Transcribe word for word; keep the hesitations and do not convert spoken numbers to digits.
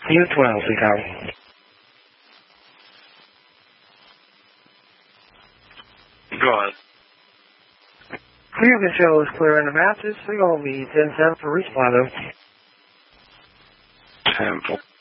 U twelve, Chicago. Go ahead. Clear control is clear in the matches. We will be ten seven for respawn. Temple.